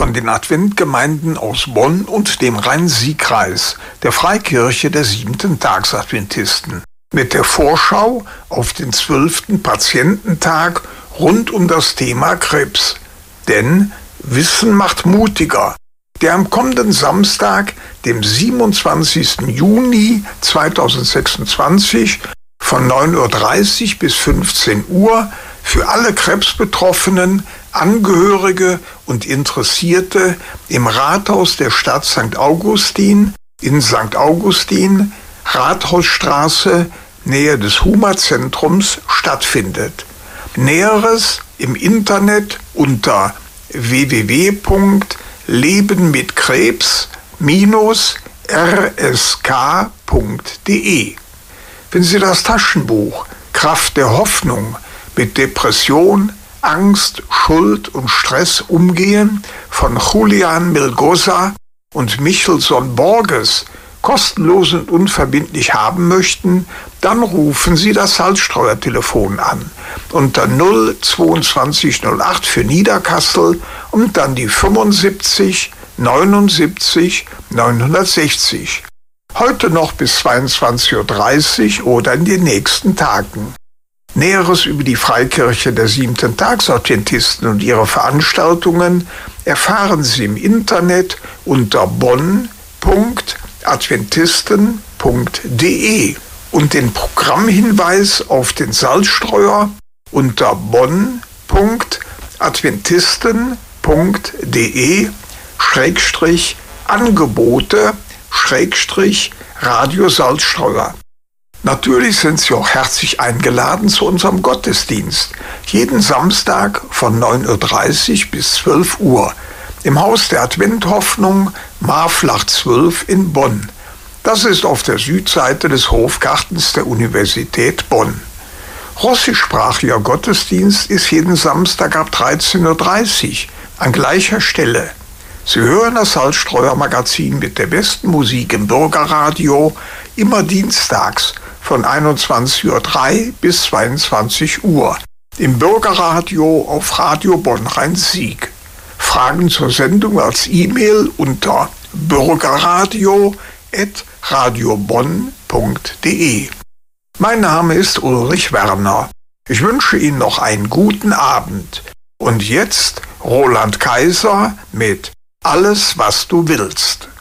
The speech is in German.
von den Adventgemeinden aus Bonn und dem Rhein-Sieg-Kreis, der Freikirche der Siebenten-Tags-Adventisten, mit der Vorschau auf den 12. Patiententag rund um das Thema Krebs. Denn Wissen macht mutiger, der am kommenden Samstag, dem 27. Juni 2026 von 9:30 Uhr bis 15 Uhr für alle Krebsbetroffenen, Angehörige und Interessierte im Rathaus der Stadt St. Augustin in St. Augustin, Rathausstraße, Nähe des Huma-Zentrums stattfindet. Näheres im Internet unter www.lebenmitkrebs-rsk.de. Wenn Sie das Taschenbuch Kraft der Hoffnung mit Depression, Angst, Schuld und Stress umgehen von Julian Milgosa und Michelson Borges kostenlos und unverbindlich haben möchten, dann rufen Sie das Salzstreuer-Telefon an unter 02208 für Niederkassel und dann die 75 79 960. Heute noch bis 22:30 Uhr oder in den nächsten Tagen. Näheres über die Freikirche der Siebenten-Tags-Adventisten und ihre Veranstaltungen erfahren Sie im Internet unter bonn.adventisten.de und den Programmhinweis auf den Salzstreuer unter bonn.adventisten.de/Angebote/Radio Salzstreuer. Natürlich sind Sie auch herzlich eingeladen zu unserem Gottesdienst, jeden Samstag von 9:30 Uhr bis 12 Uhr im Haus der Adventhoffnung, Marflach 12 in Bonn. Das ist auf der Südseite des Hofgartens der Universität Bonn. Russischsprachiger Gottesdienst ist jeden Samstag ab 13:30 Uhr an gleicher Stelle. Sie hören das Salzstreuer-Magazin mit der besten Musik im Bürgerradio, immer dienstags von 21:03 Uhr bis 22 Uhr. Im Bürgerradio auf Radio Bonn Rhein-Sieg. Fragen zur Sendung als E-Mail unter bürgerradio@radiobonn.de. Mein Name ist Ulrich Werner. Ich wünsche Ihnen noch einen guten Abend. Und jetzt Roland Kaiser mit Alles, was du willst.